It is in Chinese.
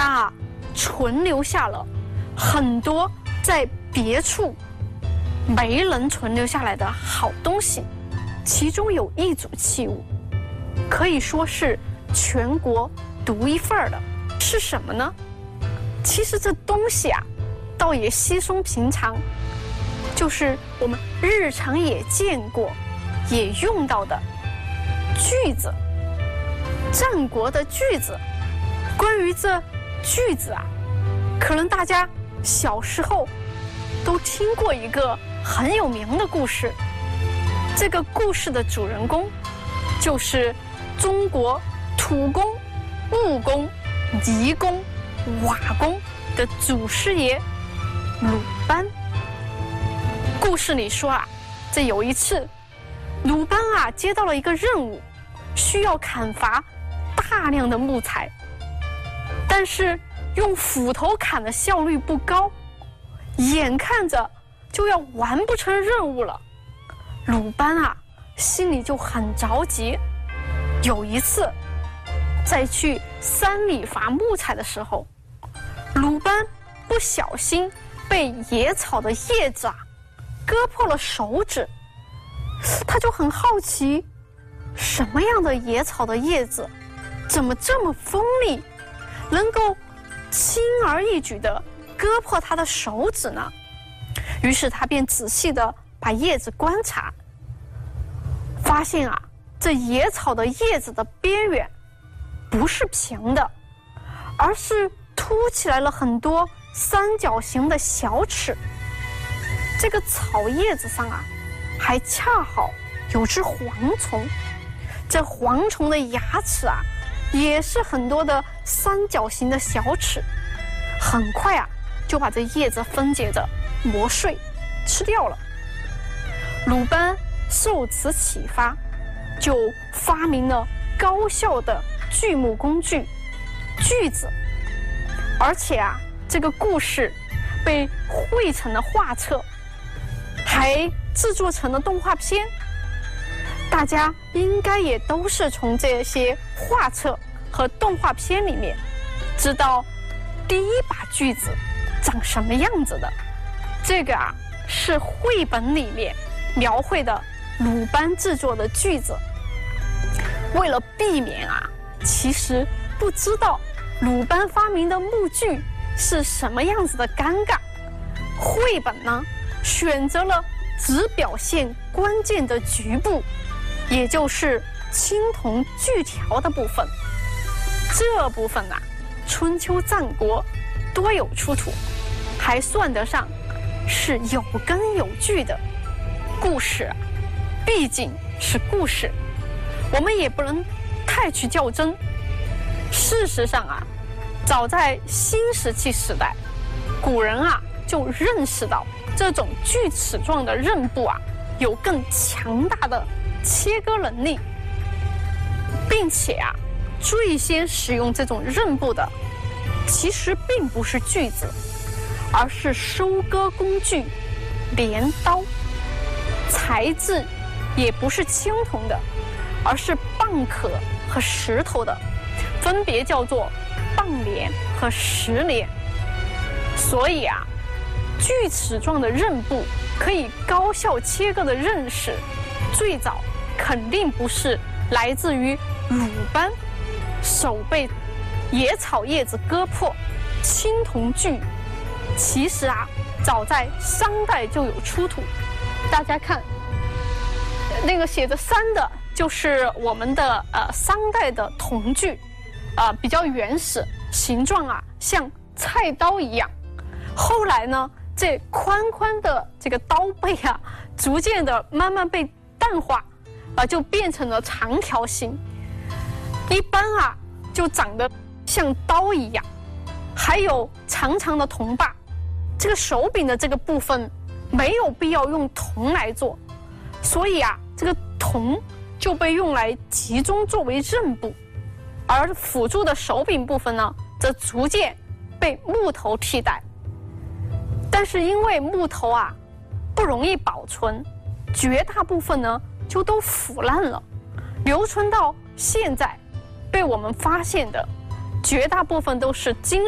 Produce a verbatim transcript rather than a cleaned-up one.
它啊存留下了很多在别处没能存留下来的好东西，其中有一组器物可以说是全国独一份的，是什么呢？其实这东西啊倒也稀松平常，就是我们日常也见过也用到的锯子。战国的锯子，关于这锯子啊，可能大家小时候都听过一个很有名的故事。这个故事的主人公就是中国土工、木工、泥工、瓦工的祖师爷鲁班。故事里说啊，这有一次鲁班啊接到了一个任务，需要砍伐大量的木材，但是用斧头砍的效率不高，眼看着就要完不成任务了。鲁班啊心里就很着急。有一次在去山里伐木材的时候，鲁班不小心被野草的叶子啊割破了手指。他就很好奇，什么样的野草的叶子怎么这么锋利，能够轻而易举地割破他的手指呢？于是他便仔细地把叶子观察，发现啊，这野草的叶子的边缘不是平的，而是凸起来了很多三角形的小齿。这个草叶子上啊还恰好有只蝗虫，这蝗虫的牙齿啊也是很多的三角形的小齿，很快啊就把这叶子分解着磨碎吃掉了。鲁班受此启发，就发明了高效的锯木工具锯子。而且啊这个故事被绘成了画册，还制作成了动画片。大家应该也都是从这些画册和动画片里面知道第一把锯子长什么样子的。这个啊是绘本里面描绘的鲁班制作的锯子。为了避免啊其实不知道鲁班发明的木锯是什么样子的尴尬，绘本呢选择了只表现关键的局部，也就是青铜锯条的部分。这部分啊春秋战国多有出土，还算得上是有根有据的故事啊。毕竟是故事，我们也不能太去较真。事实上啊，早在新石器时代，古人啊就认识到这种锯齿状的刃部啊有更强大的切割能力，并且啊最先使用这种刃部的其实并不是锯子，而是收割工具镰刀，材质也不是青铜的，而是蚌壳和石头的，分别叫做蚌镰和石镰。所以啊锯齿状的刃部可以高效切割的刃齿，最早肯定不是来自于鲁班手被野草叶子割破青铜锯。其实啊早在商代就有出土。大家看那个写着三的就是我们的呃商代的铜锯，呃比较原始，形状啊像菜刀一样。后来呢这宽宽的这个刀背啊逐渐的慢慢被淡化，啊、呃、就变成了长条形，一般啊就长得像刀一样，还有长长的铜把。这个手柄的这个部分没有必要用铜来做，所以啊这个铜就被用来集中作为刃部，而辅助的手柄部分呢则逐渐被木头替代。但是因为木头啊不容易保存，绝大部分呢就都腐烂了，留存到现在被我们发现的绝大部分都是金